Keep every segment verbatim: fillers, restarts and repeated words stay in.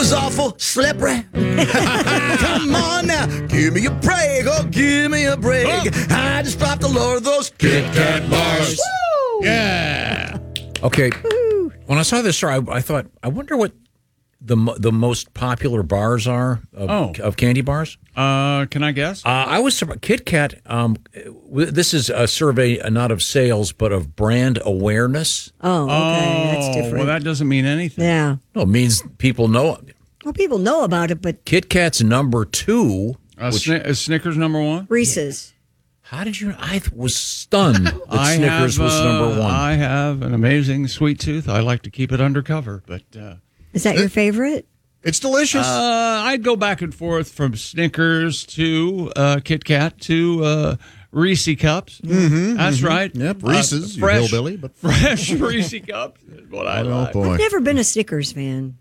was awful slippery. Come on now, give me a break, oh, give me a break. Oh. I just dropped a load of those Kit Kat bars. Woo! Yeah. Okay. Woo. When I saw this story, I, I thought, I wonder what the the most popular bars are of, oh. of candy bars. Uh, can I guess? Uh, I was surprised. Kit Kat. Um, this is a survey uh, not of sales, but of brand awareness. Oh, okay, oh, that's different. Well, that doesn't mean anything. Yeah. No, it means people know. Well, people know about it, but Kit Kat's number two. Uh, which, Sn- is Snickers number one? Reese's. How did you? I was stunned that I Snickers have, was uh, number one. I have an amazing sweet tooth. I like to keep it undercover, but uh, is that your favorite? It's delicious. Uh, I'd go back and forth from Snickers to uh, Kit Kat to uh, Reese cups. Mm-hmm, That's mm-hmm. right. Yep, Reese's, uh, you fresh, hillbilly, but fresh Reese cups is what I oh, like. boy. I've never been a Snickers fan.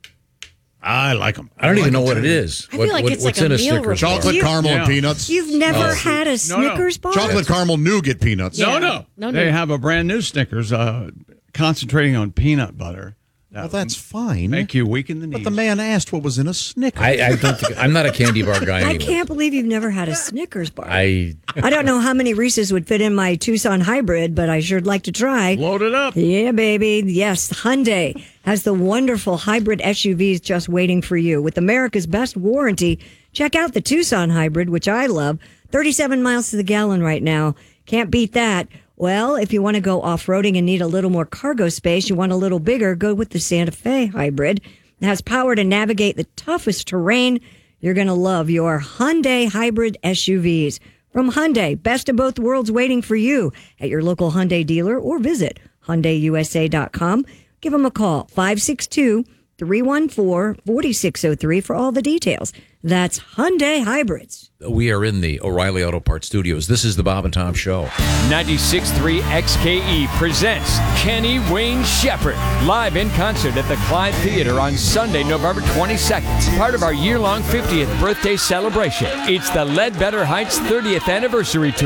I like them. I don't I even like know what too. it is. I what, feel like what, it's what's like in a a meal Snickers Chocolate bar? You- caramel Yeah. and peanuts. You've never Oh. had a No, no. Snickers bar? Chocolate caramel nougat peanuts. No, Yeah. no, No, They no. have a brand new Snickers uh, concentrating on peanut butter. Well, that's fine. Make you weak in the knees. But the man asked what was in a Snickers. I, I don't think, I'm not a candy bar guy I anyway. can't believe you've never had a Snickers bar. I I don't know how many Reese's would fit in my Tucson hybrid, but I sure'd like to try. Load it up. Yeah, baby. Yes, Hyundai has the wonderful hybrid S U Vs just waiting for you. With America's best warranty, check out the Tucson hybrid, which I love. thirty-seven miles to the gallon right now. Can't beat that. Well, if you want to go off-roading and need a little more cargo space, you want a little bigger, go with the Santa Fe hybrid. It has power to navigate the toughest terrain. You're going to love your Hyundai hybrid S U Vs. From Hyundai, best of both worlds waiting for you at your local Hyundai dealer or visit Hyundai U S A dot com. Give them a call, five six two, three one four, four six zero three for all the details. That's Hyundai Hybrids. we are in the O'Reilly Auto Parts studios. This is the Bob and Tom Show. ninety-six point three X K E presents Kenny Wayne Shepherd live in concert at the Clyde Theater on Sunday, November twenty-second. Part of our year-long fiftieth birthday celebration. It's the Ledbetter Heights thirtieth anniversary tour.